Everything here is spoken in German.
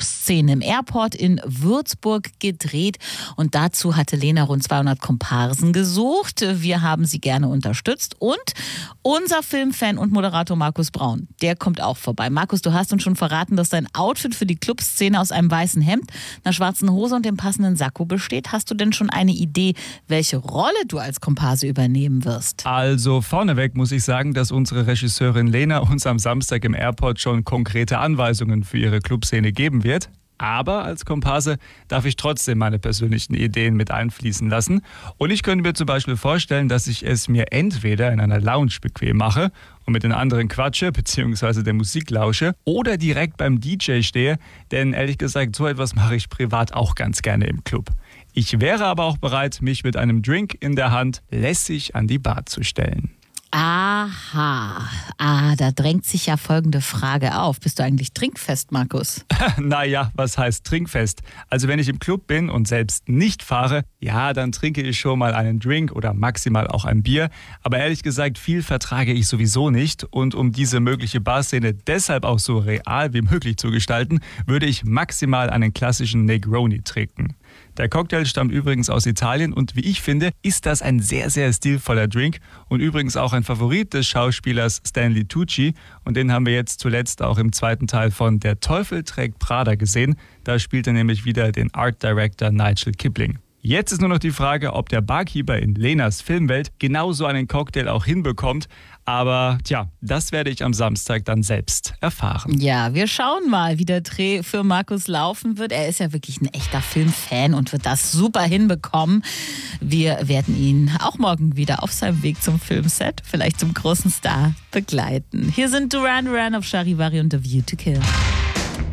Clubszene im Airport in Würzburg gedreht. Und dazu hatte Lena rund 200 Komparsen gesucht. Wir haben sie gerne unterstützt. Und unser Filmfan und Moderator Markus Braun, der kommt auch vorbei. Markus, du hast uns schon verraten, dass dein Outfit für die Clubszene aus einem weißen Hemd, einer schwarzen Hose und dem passenden Sakko besteht. Hast du denn schon eine Idee, welche Rolle du als Komparse übernehmen wirst? Also vorneweg muss ich sagen, dass unsere Regisseurin Lena uns am Samstag im Airport schon konkrete Anweisungen für ihre Clubszene geben wird. Aber als Komparse darf ich trotzdem meine persönlichen Ideen mit einfließen lassen. Und ich könnte mir zum Beispiel vorstellen, dass ich es mir entweder in einer Lounge bequem mache und mit den anderen quatsche bzw. der Musik lausche oder direkt beim DJ stehe. Denn ehrlich gesagt, so etwas mache ich privat auch ganz gerne im Club. Ich wäre aber auch bereit, mich mit einem Drink in der Hand lässig an die Bar zu stellen. Aha, da drängt sich ja folgende Frage auf. Bist du eigentlich trinkfest, Markus? Naja, was heißt trinkfest? Also wenn ich im Club bin und selbst nicht fahre, ja, dann trinke ich schon mal einen Drink oder maximal auch ein Bier. Aber ehrlich gesagt, viel vertrage ich sowieso nicht. Und um diese mögliche Barszene deshalb auch so real wie möglich zu gestalten, würde ich maximal einen klassischen Negroni trinken. Der Cocktail stammt übrigens aus Italien und wie ich finde, ist das ein sehr, sehr stilvoller Drink und übrigens auch ein Favorit des Schauspielers Stanley Tucci und den haben wir jetzt zuletzt auch im zweiten Teil von Der Teufel trägt Prada gesehen. Da spielt er nämlich wieder den Art Director Nigel Kipling. Jetzt ist nur noch die Frage, ob der Barkeeper in Lenas Filmwelt genauso einen Cocktail auch hinbekommt. Aber das werde ich am Samstag dann selbst erfahren. Ja, wir schauen mal, wie der Dreh für Markus laufen wird. Er ist ja wirklich ein echter Filmfan und wird das super hinbekommen. Wir werden ihn auch morgen wieder auf seinem Weg zum Filmset, vielleicht zum großen Star, begleiten. Hier sind Duran Duran auf Charivari und The View to Kill.